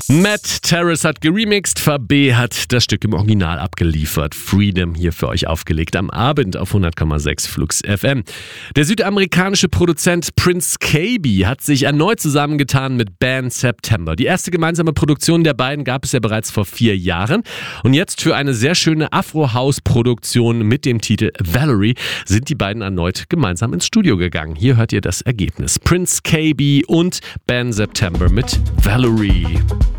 Matt Terrace hat geremixed, Fabé hat das Stück im Original abgeliefert. Freedom hier für euch aufgelegt am Abend auf 100,6 Flux FM. Der südamerikanische Produzent Prince Kaybee hat sich erneut zusammengetan mit Band September. Die erste gemeinsame Produktion der beiden gab es ja bereits vor 4 Jahren. Und jetzt für eine sehr schöne Afro-House-Produktion mit dem Titel Valerie sind die beiden erneut gemeinsam ins Studio gegangen. Hier hört ihr das Ergebnis. Prince Kaybee und Band September mit Valerie.